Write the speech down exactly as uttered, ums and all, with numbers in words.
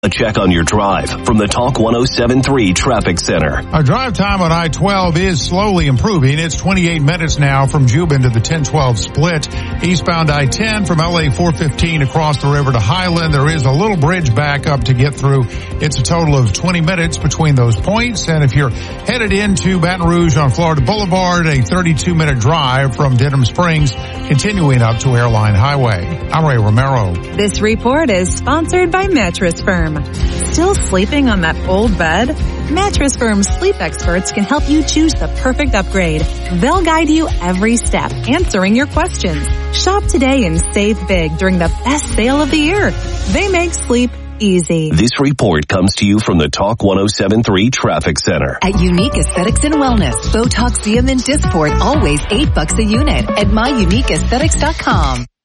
A check on your drive from the Talk one oh seven point three Traffic Center. Our drive time on I twelve is slowly improving. It's twenty-eight minutes now from Jubin to the ten twelve split. Eastbound I ten from L A four fifteen across the river to Highland. There is a little bridge back up to get through. It's a total of twenty minutes between those points. And if you're headed into Baton Rouge on Florida Boulevard, a thirty-two minute drive from Denham Springs, continuing up to Airline Highway. I'm Ray Romero. This report is sponsored by Mattress Firm. Still sleeping on that old bed? Mattress Firm's sleep experts can help you choose the perfect upgrade. They'll guide you every step, answering your questions. Shop today and save big during the best sale of the year. They make sleep easy. This report comes to you from the Talk one oh seven point three Traffic Center. At Unique Aesthetics and Wellness, Botox, Xeomin, Dysport, always eight bucks a unit at my unique aesthetics dot com.